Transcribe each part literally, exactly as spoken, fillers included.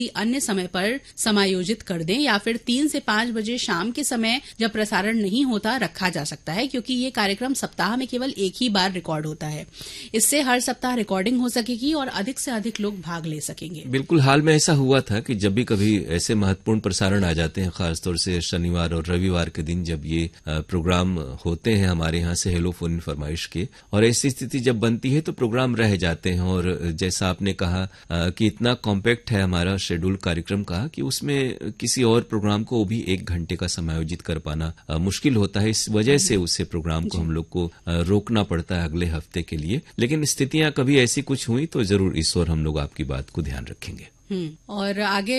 अन्य समय पर समायोजित कर दें या फिर तीन से पांच बजे शाम के समय जब प्रसारण नहीं होता रखा जा सकता है, क्योंकि ये कार्यक्रम सप्ताह में केवल एक ही बार रिकॉर्ड होता है। इससे हर सप्ताह रिकॉर्डिंग हो सकेगी और अधिक से अधिक लोग भाग ले सकेंगे। बिल्कुल, हाल में ऐसा हुआ था कि जब भी कभी ऐसे महत्वपूर्ण प्रसारण आ जाते हैं, खासतौर से शनिवार और रविवार के दिन जब ये प्रोग्राम होते हैं हमारे यहाँ से हेलो फोन फरमाइश के, और ऐसी स्थिति जब बनती है तो प्रोग्राम रह जाते हैं। और जैसा आपने कहा कि इतना कॉम्पैक्ट है हमारा शेड्यूल कार्यक्रम का कि उसमें किसी और प्रोग्राम को भी एक घंटे का समायोजित कर पाना मुश्किल होता है। इस वजह से उसे प्रोग्राम को हम लोग को रोकना पड़ता है अगले हफ्ते के लिए। लेकिन स्थितियां कभी ऐसी कुछ हुई तो जरूर इस ओर हम लोग आपकी बात को ध्यान रखेंगे। और आगे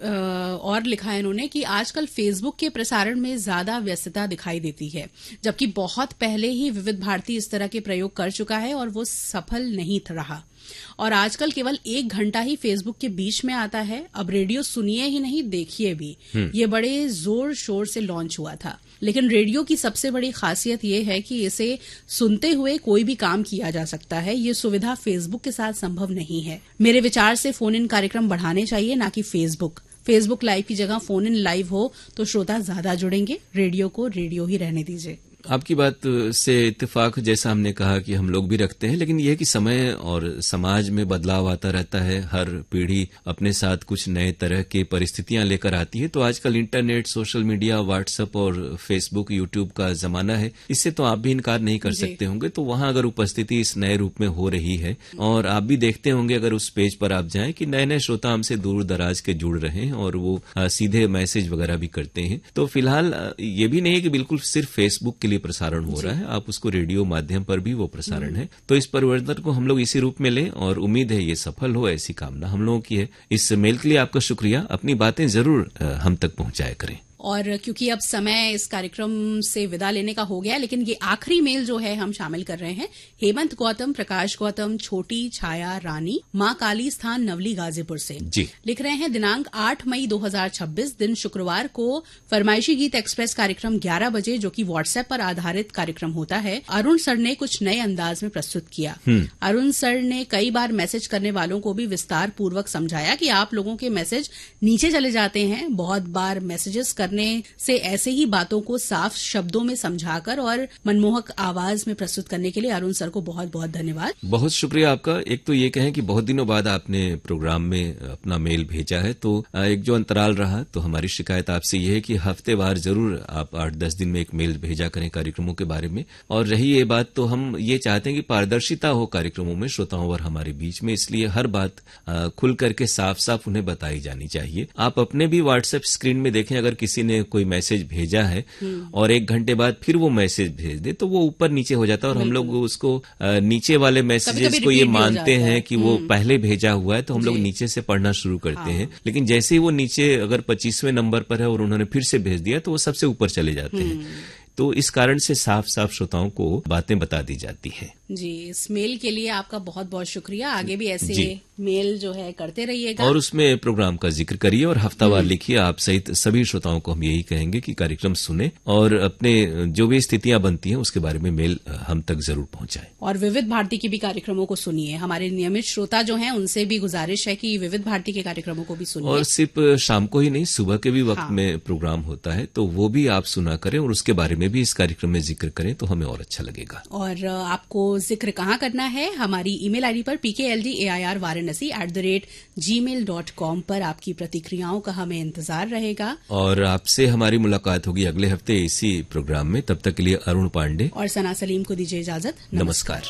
और लिखा है इन्होंने कि आजकल फेसबुक के प्रसारण में ज्यादा व्यस्तता दिखाई देती है, जबकि बहुत पहले ही विविध भारती इस तरह के प्रयोग कर चुका है और वो सफल नहीं रहा। और आजकल केवल एक घंटा ही फेसबुक के बीच में आता है। अब रेडियो सुनिए ही नहीं, देखिए भी। ये बड़े जोर शोर से लॉन्च हुआ था, लेकिन रेडियो की सबसे बड़ी खासियत ये है कि इसे सुनते हुए कोई भी काम किया जा सकता है। ये सुविधा फेसबुक के साथ संभव नहीं है। मेरे विचार से फोन इन कार्यक्रम बढ़ाने चाहिए, ना कि फेसबुक। फेसबुक लाइव की जगह फोन इन लाइव हो तो श्रोता ज्यादा जुड़ेंगे। रेडियो को रेडियो ही रहने दीजिए। आपकी बात से इत्तेफाक जैसा हमने कहा कि हम लोग भी रखते हैं, लेकिन यह कि समय और समाज में बदलाव आता रहता है। हर पीढ़ी अपने साथ कुछ नए तरह की परिस्थितियां लेकर आती है। तो आजकल इंटरनेट, सोशल मीडिया, व्हाट्सएप और फेसबुक, यूट्यूब का जमाना है। इससे तो आप भी इनकार नहीं कर सकते होंगे। तो वहां अगर उपस्थिति इस नए रूप में हो रही है और आप भी देखते होंगे अगर उस पेज पर आप जाएं कि नए नए श्रोता हमसे दूर दराज के जुड़ रहे हैं और वो आ, सीधे मैसेज वगैरह भी करते हैं। तो फिलहाल ये भी नहीं है कि बिल्कुल सिर्फ फेसबुक के लिए प्रसारण हो रहा है, आप उसको रेडियो माध्यम पर भी वो प्रसारण है। तो इस परिवर्तन को हम लोग इसी रूप में लें और उम्मीद है ये सफल हो, ऐसी कामना हम लोगों की है। इस मेल के लिए आपका शुक्रिया। अपनी बातें जरूर हम तक पहुंचाया करें। और क्योंकि अब समय इस कार्यक्रम से विदा लेने का हो गया, लेकिन ये आखिरी मेल जो है हम शामिल कर रहे हैं। हेमंत गौतम, प्रकाश गौतम, छोटी छाया रानी, मां काली स्थान, नवली, गाजीपुर से जी लिख रहे हैं। दिनांक आठ मई दो हज़ार छब्बीस दिन शुक्रवार को फरमाइशी गीत एक्सप्रेस कार्यक्रम ग्यारह बजे, जो कि व्हाट्सएप पर आधारित कार्यक्रम होता है, अरुण सर ने कुछ नए अंदाज में प्रस्तुत किया। अरुण सर ने कई बार मैसेज करने वालों को भी विस्तार पूर्वक समझाया कि आप लोगों के मैसेज नीचे चले जाते हैं। बहुत बार मैसेजेस करने से ऐसे ही बातों को साफ शब्दों में समझाकर और मनमोहक आवाज में प्रस्तुत करने के लिए अरुण सर को बहुत बहुत धन्यवाद। बहुत शुक्रिया आपका। एक तो ये कहें कि बहुत दिनों बाद आपने प्रोग्राम में अपना मेल भेजा है, तो एक जो अंतराल रहा, तो हमारी शिकायत आपसे ये है कि हफ्तेवार जरूर आप आठ दस दिन में एक मेल भेजा करें कार्यक्रमों के बारे में। और रही ये बात, तो हम ये चाहते हैं कि पारदर्शिता हो कार्यक्रमों में श्रोताओं और हमारे बीच में, इसलिए हर बात खुल करके साफ साफ उन्हें बताई जानी चाहिए। आप अपने भी व्हाट्सएप स्क्रीन में देखें, अगर किसी ने कोई मैसेज भेजा है और एक घंटे बाद फिर वो मैसेज भेज दे तो वो ऊपर नीचे हो जाता है और हम लोग उसको नीचे वाले मैसेजेस को ये मानते हैं कि वो पहले भेजा हुआ है, तो हम लोग नीचे से पढ़ना शुरू करते हैं। लेकिन जैसे ही वो नीचे अगर पच्चीसवें नंबर पर है और उन्होंने फिर से भेज दिया तो वो सबसे ऊपर चले जाते हैं। तो इस कारण से साफ साफ श्रोताओं को बातें बता दी जाती हैं। जी, इस मेल के लिए आपका बहुत बहुत शुक्रिया। आगे भी ऐसे मेल जो है करते रहिएगा और उसमें प्रोग्राम का जिक्र करिए और हफ्तावार लिखिए। आप सहित सभी श्रोताओं को हम यही कहेंगे कि कार्यक्रम सुने और अपने जो भी स्थितियां बनती हैं उसके बारे में मेल हम तक जरूर पहुंचाएं। और विविध भारती के भी कार्यक्रमों को सुनिए। हमारे नियमित श्रोता जो हैं उनसे भी गुजारिश है कि विविध भारती के कार्यक्रमों को भी सुनिए। और सिर्फ शाम को ही नहीं, सुबह के भी वक्त हाँ। में प्रोग्राम होता है, तो वो भी आप सुना करें और उसके बारे में भी इस कार्यक्रम में जिक्र करें तो हमें और अच्छा लगेगा। और आपको जिक्र कहाँ करना है? हमारी ईमेल आईडी पर पी के L D A I R Varanasi at the rate ji mail dot com पर आपकी प्रतिक्रियाओं का हमें इंतजार रहेगा। और आपसे हमारी मुलाकात होगी अगले हफ्ते इसी प्रोग्राम में। तब तक के लिए अरुण पांडे और सना सलीम को दीजिए इजाजत। नमस्कार।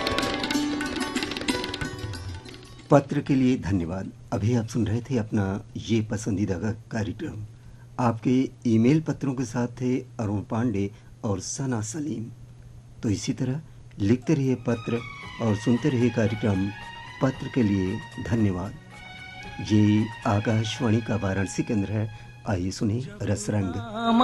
पत्र के लिए धन्यवाद। अभी आप सुन रहे थे अपना ये पसंदीदा कार्यक्रम। आपके ईमेल पत्रों के साथ थे अरुण पांडे और सना सलीम। तो इसी तरह लिखते रहिए पत्र और सुनते रहिए कार्यक्रम। पत्र के लिए धन्यवाद। ये आकाशवाणी का वाराणसी केंद्र है। आइए सुने रसरंग।